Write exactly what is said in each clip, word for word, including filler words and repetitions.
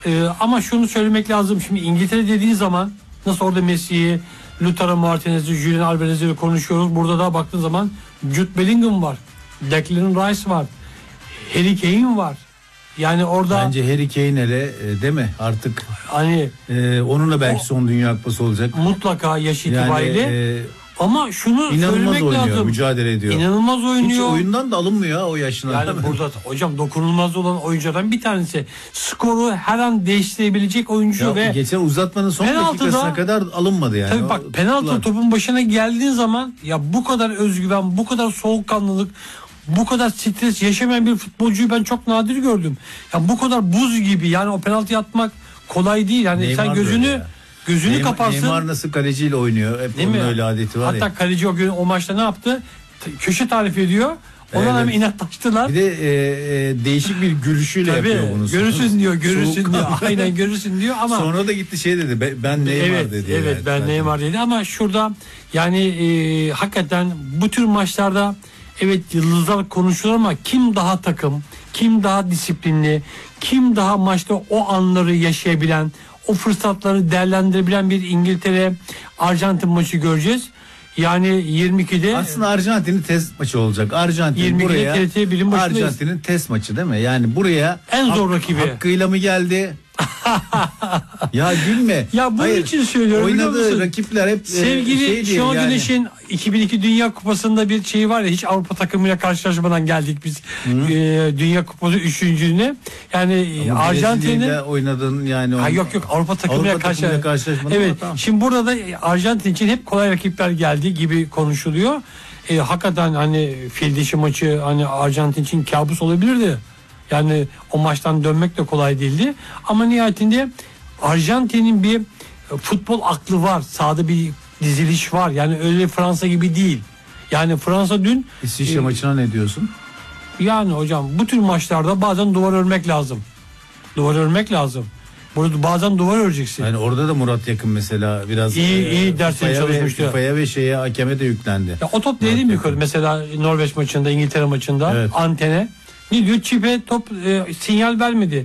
Ee, ama şunu söylemek lazım. Şimdi İngiltere dediği zaman nasıl orada Messi'yi, Lautaro Martinez'i, Julian Alvarez'i konuşuyoruz. Burada da baktığın zaman Jude Bellingham var. Declan Rice var. Harry Kane var. Yani orada bence Harry Kane hele e, değil mi? Artık hani e, onunla belki o, son Dünya Kupası olacak. Mutlaka yaş itibariyle. Yani, e, ama şunu söylemek oynuyor, lazım. Mücadele ediyor. İnanılmaz oynuyor. Hiç oyundan da alınmıyor o yaşına. Yani burada hocam dokunulmaz olan oyunculardan bir tanesi. Skoru her an değiştirebilecek oyuncu ya, ve geçen uzatmanın son dakikasına kadar alınmadı yani. Tabii bak, penaltı Ulan. topun başına geldiğin zaman ya bu kadar özgüven, bu kadar soğukkanlılık, bu kadar stres yaşamayan bir futbolcuyu ben çok nadir gördüm. Ya bu kadar buz gibi, yani o penaltı atmak kolay değil. Yani Neymar sen gözünü gözünü Neymar, kaparsın. Neymar nasıl kaleciyle oynuyor? Hep değil onun mi? Öyle adeti var. Hatta ya. kaleci o gün o maçta ne yaptı? Köşe tarif ediyor. Ondan evet. Hemen inatlaştılar. Bir de e, e, değişik bir gülüşüyle Tabii, yapıyor bunu. Görürsün diyor, görürsün diyor. Aynen görürsün diyor ama sonra da gitti şey dedi. Ben Neymar evet, dedi. Evet, yani. ben zaten. Neymar dedi ama şurada yani e, hakikaten bu tür maçlarda evet yıldızlar konuşulur ama kim daha takım, kim daha disiplinli, kim daha maçta o anları yaşayabilen, o fırsatları değerlendirebilen bir İngiltere Arjantin maçı göreceğiz. Yani yirmi ikide aslında Arjantin'in test maçı olacak. Arjantin buraya Arjantin'in test maçı değil mi? Yani buraya en zor hak, rakibi. Hakkıyla mı geldi? Ya gülme. Ya bunun Hayır, için söylüyorum. Oynadığı rakipler hep sevgili şey Şenol yani. Güneş'in iki bin iki Dünya Kupası'nda bir şeyi var ya, hiç Avrupa takımıyla karşılaşmadan geldik biz e, Dünya Kupası üçüncülüğüne. Yani ama Arjantin'in oynadığın yani ha, yok yok Avrupa takımıyla karşı... karşılaşmadan. Evet. Tamam. Şimdi burada da Arjantin için hep kolay rakipler geldi gibi konuşuluyor. E, hakikaten hani fil dişi maçı hani Arjantin için kabus olabilirdi. Yani o maçtan dönmek de kolay değildi. Ama nihayetinde Arjantin'in bir futbol aklı var. Sahada bir diziliş var. Yani öyle Fransa gibi değil. Yani Fransa dün... İsviçre e, maçına ne diyorsun? Yani hocam bu tür maçlarda bazen duvar örmek lazım. Duvar örmek lazım. Burada bazen duvar öreceksin. Yani orada da Murat Yakın mesela biraz iyi, e, iyi dersini çalışmıştı. FIFA'ya ve şeye hakeme de yüklendi. Ya, o top değdi mi yukarı? Mesela Norveç maçında, İngiltere maçında evet. Antene. Ne diyor? Çipe top e, sinyal vermedi.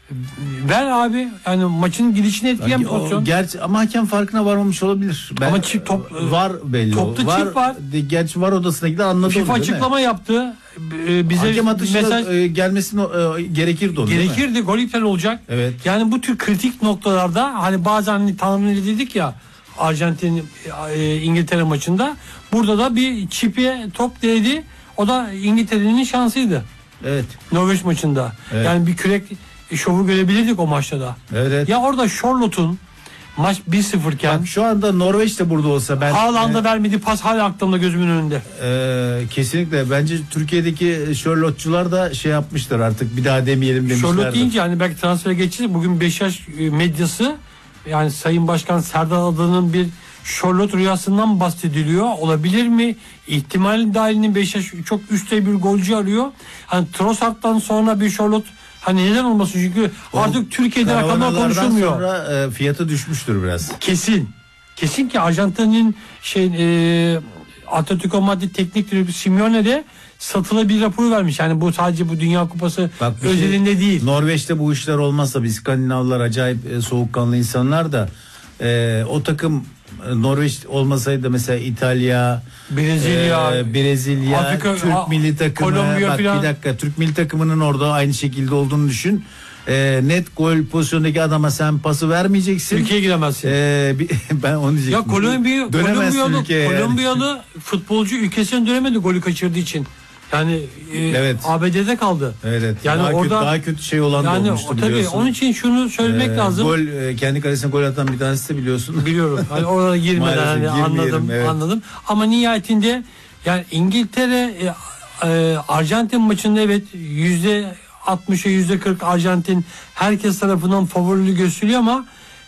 Ver abi. Yani maçın gidişini etkileyen yani pozisyon. Gerçi ama hakem farkına varmamış olabilir. Ben, ama çip top var belli. Topta var, çip var. Gerçi var odasına gider anladı. FIFA açıklama yaptı. Ee, bize hakem atışına mesaj e, gelmesine e, gerekirdi onu. Gerekirdi. Gol iptal olacak. Evet. Yani bu tür kritik noktalarda hani bazen hani tahmin edildik ya Arjantin e, İngiltere maçında, burada da bir çipe top değdi. O da İngiltere'nin şansıydı. Evet. Norveç maçında. Evet. Yani bir kürek şovu görebilirdik o maçta da. Evet. Ya orada Charlotte'un maç bir sıfır iken şu anda Norveç de burada olsa ben Haaland'a e, vermediği pas hala aklımda, gözümün önünde. E, kesinlikle bence Türkiye'deki Charlotte'cular da şey yapmışlar, artık bir daha demeyelim demişler. Charlotte deyince hani belki transfere geçeceğiz. Bugün Beşiktaş medyası yani Sayın Başkan Serdar Adalı'nın bir Charlotte rüyasından bahsediliyor. Olabilir mi? İhtimal dahilinde Beşiktaş çok üstte bir golcü arıyor. Hani Trossard'dan sonra bir Charlotte hani neden olmasın, çünkü o artık Türkiye'de rakamlar konuşulmuyor. Sonra e, fiyatı düşmüştür biraz. Kesin. Kesin ki Arjantin'in şey e, Atletico Madrid teknik direktörü Simeone de satılı bir rapor vermiş. Yani bu sadece bu Dünya Kupası özelinde şey, değil. Norveç'te bu işler olmazsa, biz İskandinavlar acayip e, soğukkanlı insanlar da e, o takım Norveç olmasaydı mesela İtalya, Brezilya, e, Brezilya, Afrika, Türk a, milli takımı, Kolombiya bak falan. Bir dakika, Türk milli takımının orada aynı şekilde olduğunu düşün. E, net gol pozisyondaki adama sen pası vermeyeceksin. Ülkeye giremezsin. E, bir, ben onu diyecektim. Ya Kolombiya, Kolombiyalı, Kolombiyalı yani. futbolcu ülkesine dönemedi golü kaçırdığı için. Yani e, evet. A B D'de kaldı. Evet. Yani daha orada kötü, daha kötü şey olan yani, da olmuştu tabii, biliyorsun. onun için şunu söylemek ee, lazım. Gol e, kendi kalesine gol atan bir tanesi de biliyorsun. Biliyorum. Hani orada girmeden hani anladım, evet. anladım. Ama nihayetinde yani İngiltere e, e, Arjantin maçında evet yüzde altmışa yüzde kırk Arjantin herkes tarafından favorili gösteriliyor ama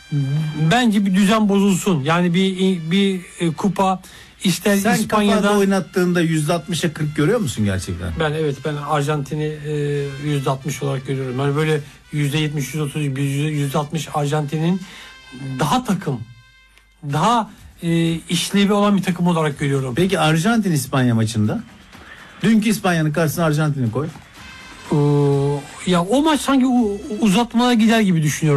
bence bir düzen bozulsun. Yani bir bir e, kupa İster sen İspanya'da kafada oynattığında yüzde altmışa kırk görüyor musun gerçekten? Ben evet ben Arjantin'i yüzde altmış olarak görüyorum. Yani böyle yüzde yetmiş, yüzde otuz, yüzde altmış Arjantin'in daha takım, daha e, işlevi olan bir takım olarak görüyorum. Peki Arjantin İspanya maçında? Dünkü İspanya'nın karşısına Arjantin'i koy. Ee, ya o maç sanki uzatmaya gider gibi düşünüyorum.